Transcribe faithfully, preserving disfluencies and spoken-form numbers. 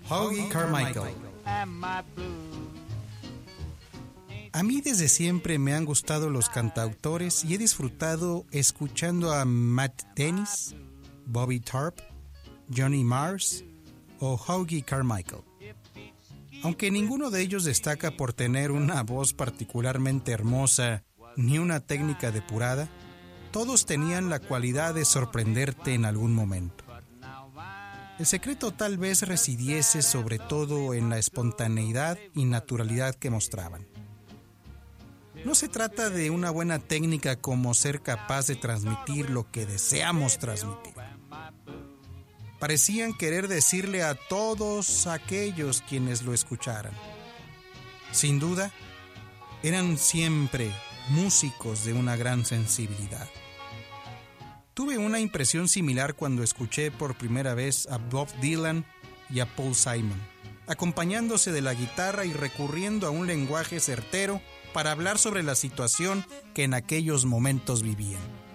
Hoagy Carmichael. A mí desde siempre me han gustado los cantautores y he disfrutado escuchando a Matt Dennis, Bobby Tarp, Johnny Mars o Hoagy Carmichael. Aunque ninguno de ellos destaca por tener una voz particularmente hermosa ni una técnica depurada, todos tenían la cualidad de sorprenderte en algún momento. El secreto tal vez residiese sobre todo en la espontaneidad y naturalidad que mostraban. No se trata de una buena técnica como ser capaz de transmitir lo que deseamos transmitir. Parecían querer decirle a todos aquellos quienes lo escucharan. Sin duda, eran siempre músicos de una gran sensibilidad. Tuve una impresión similar cuando escuché por primera vez a Bob Dylan y a Paul Simon, acompañándose de la guitarra y recurriendo a un lenguaje certero para hablar sobre la situación que en aquellos momentos vivían.